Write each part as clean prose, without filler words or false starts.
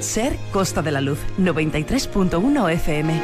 SER Costa de la Luz, 93.1 FM.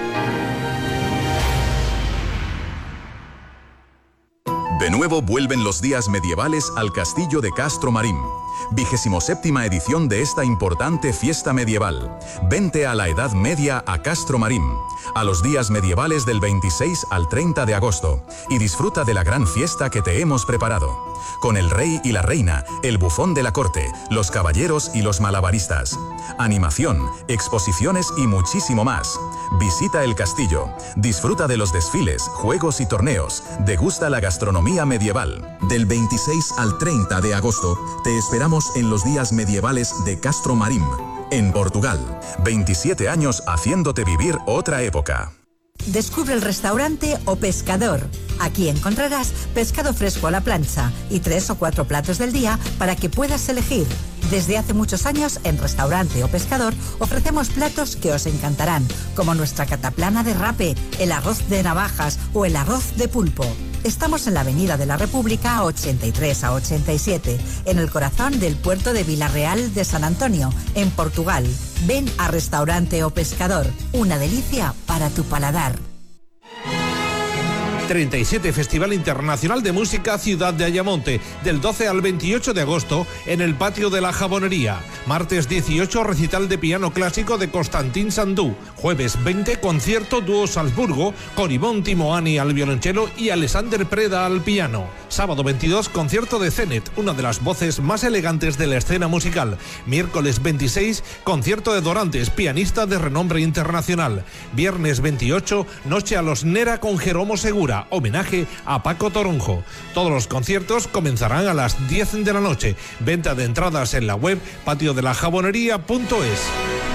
De nuevo vuelven los días medievales al Castillo de Castro Marín. 27ª edición de esta importante fiesta medieval. Vente a la Edad Media a Castro Marín, a los días medievales del 26 al 30 de agosto, y disfruta de la gran fiesta que te hemos preparado. Con el rey y la reina, el bufón de la corte, los caballeros y los malabaristas. Animación, exposiciones y muchísimo más. Visita el castillo, disfruta de los desfiles, juegos y torneos, degusta la gastronomía medieval. Del 26 al 30 de agosto, te esperamos en los días medievales de Castro Marín, en Portugal. 27 años haciéndote vivir otra época. Descubre el restaurante O Pescador. Aquí encontrarás pescado fresco a la plancha y 3 o 4 platos del día para que puedas elegir. Desde hace muchos años, en Restaurante O Pescador, ofrecemos platos que os encantarán, como nuestra cataplana de rape, el arroz de navajas o el arroz de pulpo. Estamos en la Avenida de la República 83 a 87, en el corazón del puerto de Vilarreal de San Antonio, en Portugal. Ven a Restaurante O Pescador, una delicia para tu paladar. 37 Festival Internacional de Música Ciudad de Ayamonte, del 12 al 28 de agosto en el Patio de la Jabonería. Martes 18, recital de piano clásico de Constantin Sandú. Jueves 20, concierto dúo Salzburgo con Ivonne Timoani al violonchelo y Alexander Preda al piano. Sábado 22, concierto de Zenet, una de las voces más elegantes de la escena musical. Miércoles 26, concierto de Dorantes, pianista de renombre internacional. Viernes 28, noche a los Nera con Jeromo Segura, homenaje a Paco Toronjo. Todos los conciertos comenzarán a las 10 de la noche. Venta de entradas en la web patiodelajabonería.es.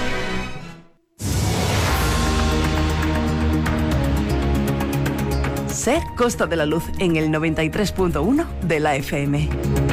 SER Costa de la Luz en el 93.1 de la FM.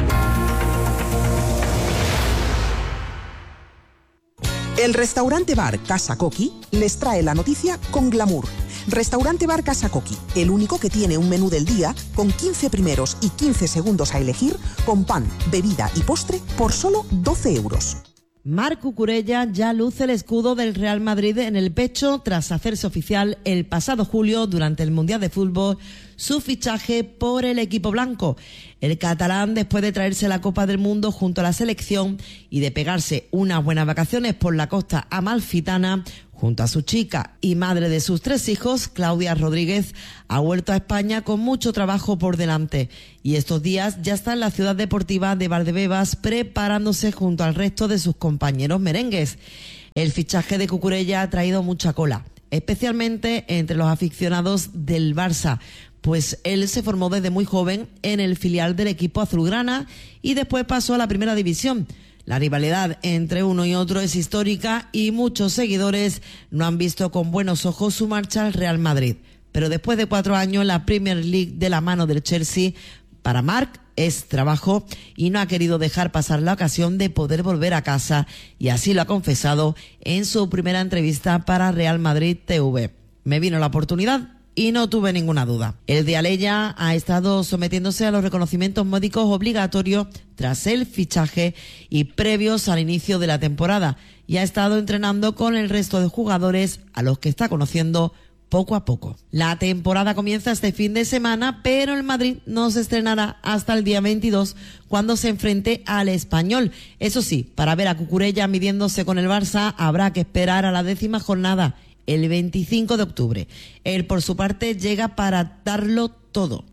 El restaurante bar Casa Coqui les trae la noticia con glamour. Restaurante bar Casa Coqui, el único que tiene un menú del día con 15 primeros y 15 segundos a elegir, con pan, bebida y postre por solo 12 euros. Marc Cucurella ya luce el escudo del Real Madrid en el pecho tras hacerse oficial el pasado julio durante el Mundial de Fútbol su fichaje por el equipo blanco. El catalán, después de traerse la Copa del Mundo junto a la selección y de pegarse unas buenas vacaciones por la costa amalfitana, junto a su chica y madre de sus 3 hijos, Claudia Rodríguez, ha vuelto a España con mucho trabajo por delante. Y estos días ya está en la ciudad deportiva de Valdebebas preparándose junto al resto de sus compañeros merengues. El fichaje de Cucurella ha traído mucha cola, especialmente entre los aficionados del Barça, pues él se formó desde muy joven en el filial del equipo azulgrana y después pasó a la primera división. La rivalidad entre uno y otro es histórica y muchos seguidores no han visto con buenos ojos su marcha al Real Madrid. Pero después de 4 años en la Premier League de la mano del Chelsea, para Marc es trabajo y no ha querido dejar pasar la ocasión de poder volver a casa, y así lo ha confesado en su primera entrevista para Real Madrid TV. Me vino la oportunidad y no tuve ninguna duda. El de Alella ha estado sometiéndose a los reconocimientos médicos obligatorios tras el fichaje y previos al inicio de la temporada, y ha estado entrenando con el resto de jugadores a los que está conociendo poco a poco. La temporada comienza este fin de semana, pero el Madrid no se estrenará hasta el día 22, cuando se enfrente al Español. Eso sí, para ver a Cucurella midiéndose con el Barça habrá que esperar a la 10ª jornada, el 25 de octubre. Él, por su parte, llega para darlo todo.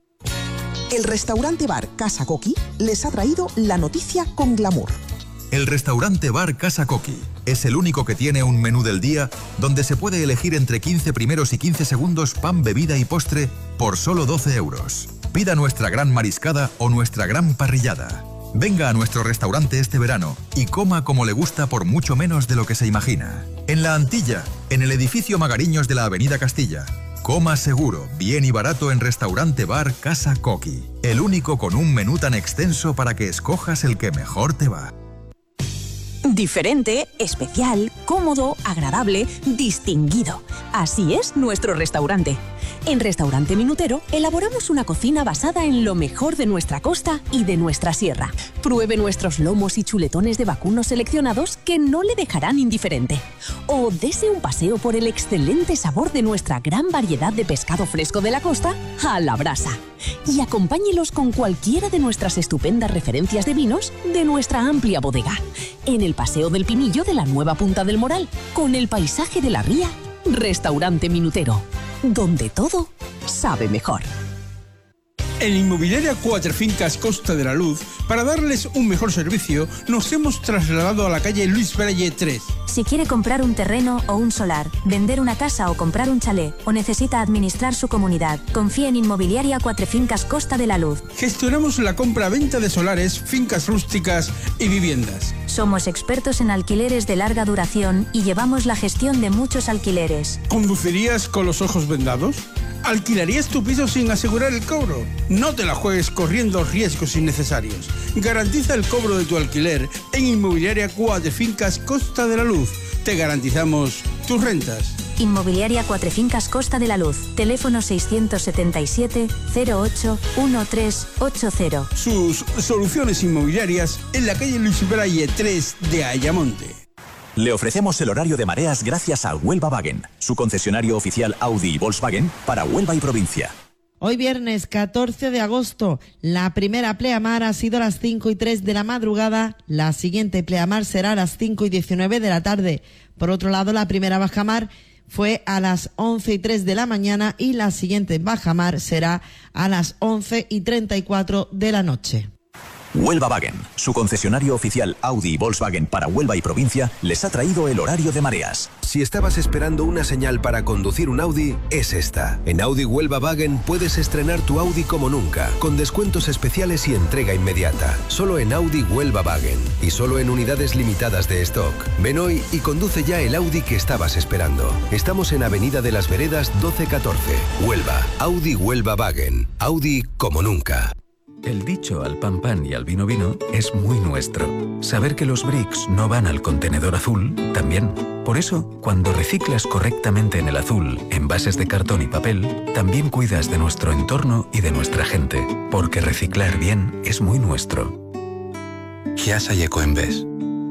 El restaurante bar Casa Coqui les ha traído la noticia con glamour. El restaurante bar Casa Coqui es el único que tiene un menú del día donde se puede elegir entre 15 primeros y 15 segundos pan, bebida y postre por solo 12 euros. Pida nuestra gran mariscada o nuestra gran parrillada. Venga a nuestro restaurante este verano y coma como le gusta por mucho menos de lo que se imagina. En La Antilla, en el edificio Magariños de la Avenida Castilla. Coma seguro, bien y barato en Restaurante Bar Casa Coqui. El único con un menú tan extenso para que escojas el que mejor te va. Diferente, especial, cómodo, agradable, distinguido. Así es nuestro restaurante. En Restaurante Minutero elaboramos una cocina basada en lo mejor de nuestra costa y de nuestra sierra. Pruebe nuestros lomos y chuletones de vacuno seleccionados que no le dejarán indiferente. O dese un paseo por el excelente sabor de nuestra gran variedad de pescado fresco de la costa a la brasa. Y acompáñelos con cualquiera de nuestras estupendas referencias de vinos de nuestra amplia bodega. En el Paseo del Pinillo de la nueva Punta del Moral, con el paisaje de la ría, Restaurante Minutero, donde todo sabe mejor. En Inmobiliaria Cuatro Fincas Costa de la Luz, para darles un mejor servicio, nos hemos trasladado a la calle Luis Braille 3. Si quiere comprar un terreno o un solar, vender una casa o comprar un chalet, o necesita administrar su comunidad, confíe en Inmobiliaria Cuatro Fincas Costa de la Luz. Gestionamos la compra-venta de solares, fincas rústicas y viviendas. Somos expertos en alquileres de larga duración y llevamos la gestión de muchos alquileres. ¿Conducirías con los ojos vendados? ¿Alquilarías tu piso sin asegurar el cobro? No te la juegues corriendo riesgos innecesarios. Garantiza el cobro de tu alquiler en Inmobiliaria Cuatro Fincas Costa de la Luz. Te garantizamos tus rentas. Inmobiliaria Cuatro Fincas Costa de la Luz. Teléfono 677 08 1380. Sus soluciones inmobiliarias en la calle Luis Braille 3 de Ayamonte. Le ofrecemos el horario de mareas gracias a Huelva Wagen, su concesionario oficial Audi y Volkswagen para Huelva y provincia. Hoy viernes 14 de agosto, la primera pleamar ha sido a las 5:03 de la madrugada, la siguiente pleamar será a las 5:19 de la tarde. Por otro lado, la primera bajamar fue a las 11:03 de la mañana y la siguiente bajamar será a las 11:34 de la noche. Huelva Wagen, su concesionario oficial Audi y Volkswagen para Huelva y provincia, les ha traído el horario de mareas. Si estabas esperando una señal para conducir un Audi, es esta. En Audi Huelva Wagen puedes estrenar tu Audi como nunca, con descuentos especiales y entrega inmediata. Solo en Audi Huelva Wagen y solo en unidades limitadas de stock. Ven hoy y conduce ya el Audi que estabas esperando. Estamos en Avenida de las Veredas 1214, Huelva. Audi Huelva Wagen. Audi como nunca. El dicho al pan pan y al vino vino es muy nuestro. Saber que los bricks no van al contenedor azul, también. Por eso, cuando reciclas correctamente en el azul, envases de cartón y papel, también cuidas de nuestro entorno y de nuestra gente. Porque reciclar bien es muy nuestro. Chiasa y Ecoembes.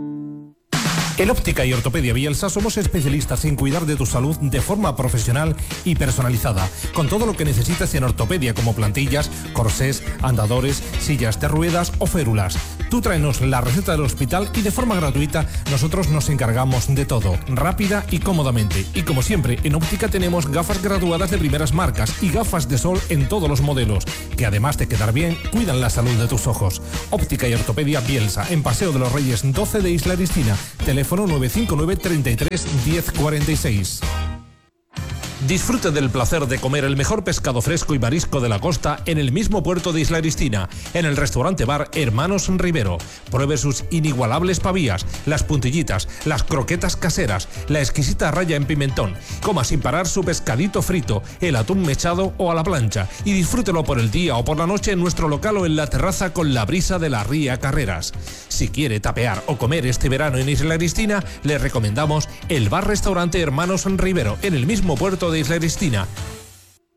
En Óptica y Ortopedia Bielsa somos especialistas en cuidar de tu salud de forma profesional y personalizada, con todo lo que necesitas en ortopedia como plantillas, corsés, andadores, sillas de ruedas o férulas. Tú tráenos la receta del hospital y de forma gratuita nosotros nos encargamos de todo, rápida y cómodamente. Y como siempre, en Óptica tenemos gafas graduadas de primeras marcas y gafas de sol en todos los modelos, que además de quedar bien, cuidan la salud de tus ojos. Óptica y Ortopedia Bielsa, en Paseo de los Reyes 12 de Isla Cristina, teléfono 959 33 1046. Disfrute del placer de comer el mejor pescado fresco y marisco de la costa en el mismo puerto de Isla Cristina, en el restaurante bar Hermanos Rivero. Pruebe sus inigualables pavías, las puntillitas, las croquetas caseras, la exquisita raya en pimentón. Coma sin parar su pescadito frito, el atún mechado o a la plancha y disfrútelo por el día o por la noche en nuestro local o en la terraza con la brisa de la ría Carreras. Si quiere tapear o comer este verano en Isla Cristina, le recomendamos el bar-restaurante Hermanos Rivero, en el mismo puerto de Isla Cristina.